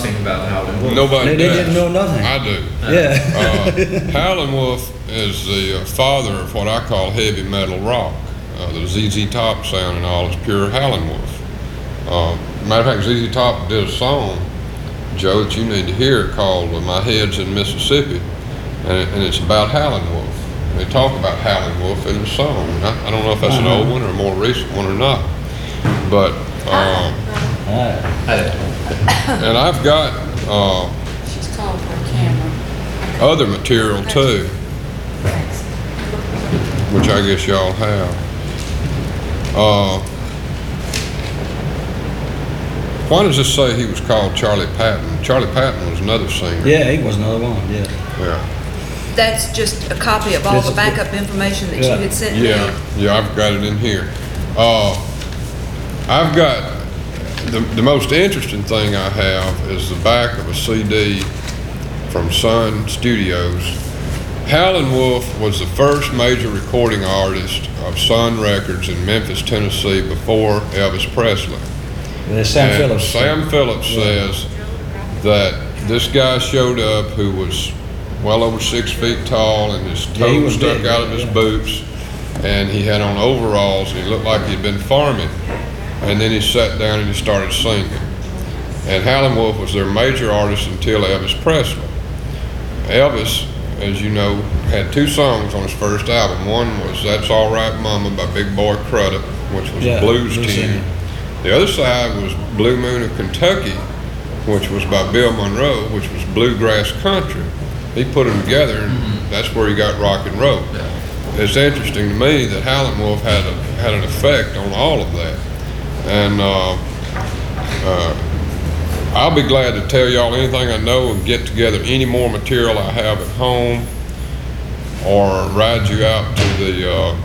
nothing about Howlin' Wolf. Nobody They does. didn't know nothing. I do. Yeah. Howlin' Wolf is the father of what I call heavy metal rock. The ZZ Top sound and all is pure Howlin' Wolf. Matter of fact, ZZ Top did a song, Joe, that you need to hear called My Head's in Mississippi, and it's about Howlin' Wolf. They talk about Howlin' Wolf in the song. I don't know if that's an old one or a more recent one or not, but and I've got She's calling for a camera. other material too, which I guess y'all have. Why does this say he was called Charlie Patton? Charlie Patton was another singer. Yeah, he was another one, yeah. Yeah. That's just a copy of all the backup information that you Yeah. had sent me. Yeah, I've got it in here. I've got the most interesting thing I have is the back of a CD from Sun Studios. Howlin' Wolf was the first major recording artist of Sun Records in Memphis, Tennessee before Elvis Presley. Sam And Phillips. Sam Phillips says that this guy showed up who was well over 6 feet tall and his he toes was stuck big, out of his boots, and he had on overalls and he looked like he'd been farming. And then he sat down and he started singing. And Howlin' Wolf was their major artist until Elvis Presley. Elvis, as you know, had 2 songs on his first album. One was That's All Right Mama by Big Boy Crudup, which was a blues tune. singing. The other side was Blue Moon of Kentucky, which was by Bill Monroe, which was bluegrass country. He put them together, and that's where he got rock and roll. It's interesting to me that Howlin' Wolf had an effect on all of that. And I'll be glad to tell y'all anything I know and get together any more material I have at home, or ride you out to the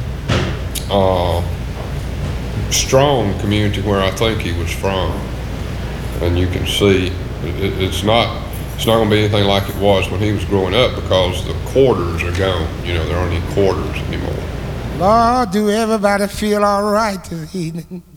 Strong community where I think he was from, and you can see it's not going to be anything like it was when he was growing up, because the quarters are gone. There aren't any quarters anymore. Lord, do everybody feel all right this evening?